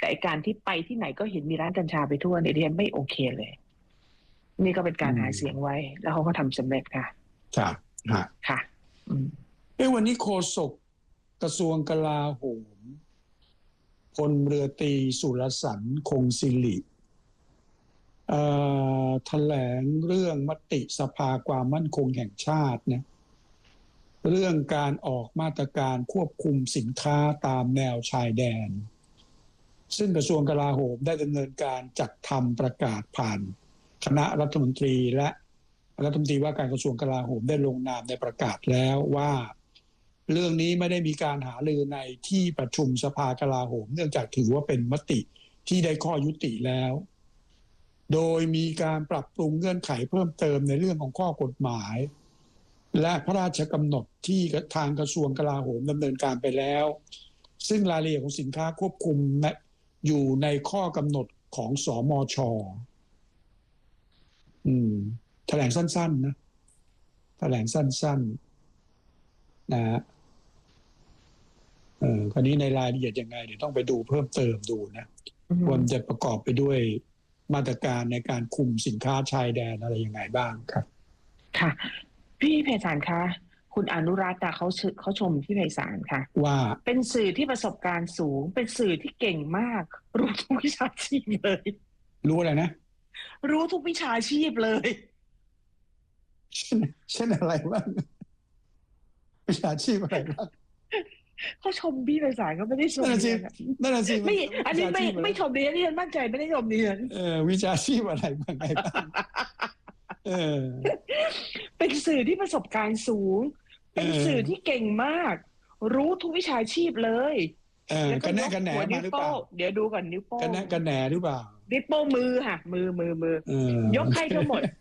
ไอ้การที่ไปที่ไหนก็เห็นมีร้านกัญชาไปทั่วเนี่ยดิฉันไม่โอเคเลยนี่ก็เป็นการหาเสียงไว้แล้วเขาก็ทำสำเร็จค่ะครับค่ะวันนี้โฆษกกระทรวงกลาโหมพลเรือตรีสุรสันต์คงสิริแถลงเรื่องมติสภาความมั่นคงแห่งชาตินะเรื่องการออกมาตรการควบคุมสินค้าตามแนวชายแดนซึ่งกระทรวงกลาโหมได้ดำเนินการจัดทำประกาศผ่านคณะรัฐมนตรีและรัฐมนตรีว่าการกระทรวงกลาโหมได้ลงนามในประกาศแล้วว่าเรื่องนี้ไม่ได้มีการหารือในที่ประชุมสภากลาโหมเนื่องจากถือว่าเป็นมติที่ได้ข้อยุติแล้วโดยมีการปรับปรุงเงื่อนไขเพิ่มเติมในเรื่องของข้อกฎหมายและพระราชกำหนดที่ทางกระทรวงกลาโหมดำเนินการไปแล้วซึ่งรายละเอียดของสินค้าควบคุมอยู่ในข้อกำหนดของสมช.แถลงสั้นๆนะแถลงสั้นๆนะคราวนี้ในรายละเอียดยังไงเดี๋ยวต้องไปดูเพิ่มเติมดูนะว่ามันจะประกอบไปด้วยมาตรการในการคุมสินค้าชายแดนอะไรยังไงบ้างครับค่ะพี่ไพศาลคะคุณอนุรัตน์เขาชมพี่ไพศาลค่ะว่าเป็นสื่อที่ประสบการณ์สูงเป็นสื่อที่เก่งมากรู้ทุกวิชาชีพเลยรู้อะไรนะรู้ทุกวิชาชีพเลยเช่นอะไรบ้างวิชาชีพอะไรบ้างเขาชมพี่ไพศาลก็ไม่ได้ชมนั่นแหละสิไม่อันนี้ไม่ชมดิฉันมั่นใจไม่ได้ชมดิฉันวิชาชีพอะไรบ้างไงบ้างเป็นสื่อที่ประสบการณ์สูงเป็นสื่อที่เก่งมากรู้ทุกวิชาชีพเลยกันแน่กันแหนมาหรือเปล่าเดี๋ยวดูก่อนนิ้วโป้งกันแหนหรือเปล่านิ้วโป้งมือค่ะมือยกให้ทั้งหมด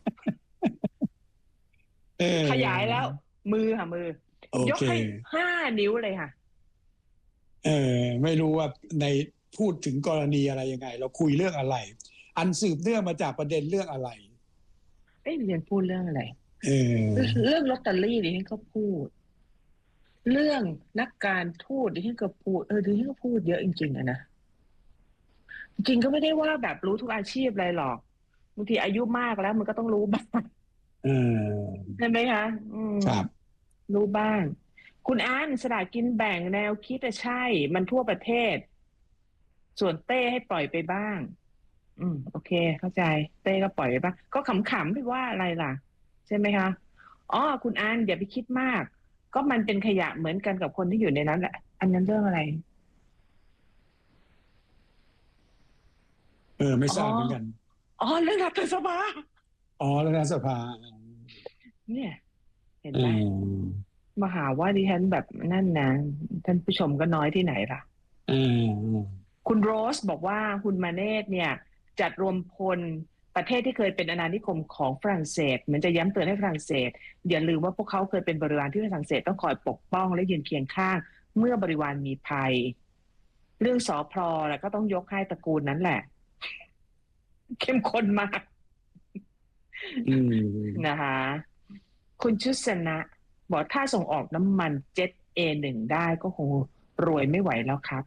ขยายแล้วมือค่ะมือยกให้5 นิ้วเลยค่ะไม่รู้ว่าในพูดถึงกรณีอะไรยังไงเราคุยเรื่องอะไรอันสืบเนื่องมาจากประเด็นเรื่องอะไรเรียนพูดเรื่องอะไรเรื่องลอตเตอรี่ดิฉันก็พูดเรื่องนักการทูตดิฉันก็พูดดิฉันก็พูดเยอะจริงๆนะจริงก็ไม่ได้ว่าแบบรู้ทุกอาชีพอะไรหรอกบางทีอายุมากแล้วมันก็ต้องรู้บ้างใช่ไหมคะครับรู้บ้างคุณอันสลากกินแบ่งแนวคิดใช่มันทั่วประเทศส่วนเต้ให้ปล่อยไปบ้างโอเคเข้าใจเต้ก็ปล่อยไปบ้างก็ขำๆไปว่าอะไรล่ะใช่ไหมคะคุณอันอย่าไปคิดมากก็มันเป็นขยะเหมือนกันกับคนที่อยู่ในนั้นแหละอันนั้นเรื่องอะไรไม่ทราบเหมือนกันเรื่องรัฐสภาเรื่องรัฐสภาเนี่ยเห็นไหมมหาว่าดิฉันแบบนั่นนะท่านผู้ชมก็น้อยที่ไหนล่ะคุณโรสบอกว่าคุณมาเนตเนี่ยจัดรวมพลประเทศที่เคยเป็นอาณานิคมของฝรั่งเศสเหมือนจะย้ำเตือนให้ฝรั่งเศสอย่าลืมว่าพวกเขาเคยเป็นบริวารที่ฝรั่งเศสต้องคอยปกป้องและยืนเคียงข้างเมื่อบริวารมีภัยเรื่องสพแล้วก็ต้องยกให้ตระกูลนั้นแหละเข้มข้นมากนะคะคุณชุสนะบอกถ้าส่งออกน้ำมันเจ็ต A1 ได้ก็คงรวยไม่ไหวแล้วครับ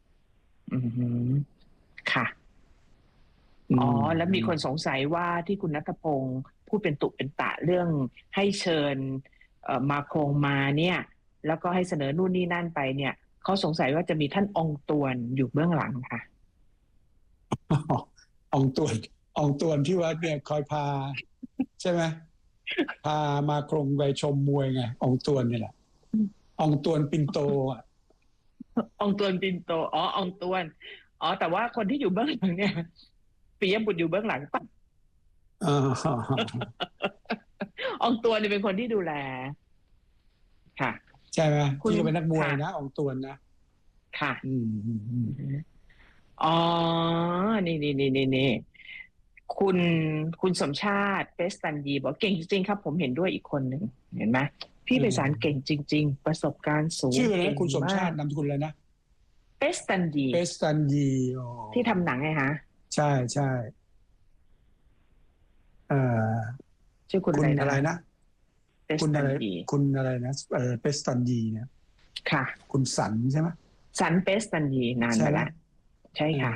ค่ะแล้วมีคนสงสัยว่าที่คุณณัฐพงศ์พูดเป็นตุเป็นตะเรื่องให้เชิญมาโครงมาเนี่ยแล้วก็ให้เสนอนู่นนี่นั่นไปเนี่ยเขาสงสัยว่าจะมีท่านองตวนอยู่เบื้องหลังค่ะองตวนที่ว่าเนี่ยคอยพาใช่ไหมพามาโครงไปชมมวยไงองตวนนี่แหละองตวนปินโตองตวนปินโตองตวนแต่ว่าคนที่อยู่เบื้องหลังเนี่ยปิยบุตรอยู่เบื้องหลังป่ะองตวนเนี่ยเป็นคนที่ดูแลค่ะใช่ไหมที่เป็นนักมวยนะองตวนนะค่ะนี่คุณสมชาติเปสตันยีบอกเก่งจริงๆครับผมเห็นด้วยอีกคนหนึ่งเห็นไหมพี่ไพศาลเก่งจริงๆประสบการณ์สูงชื่ออะไรคุณสมชาตินามสกุลอะไรนะเปสตันยีที่ทำหนังไงฮะใช่ชื่อคุณอะไรนะคุณอะไรนะเปสตันยีเนี่ยค่ะคุณสันใช่ไหมสันเปสตันยีนานไปแล้วใช่ค่ะ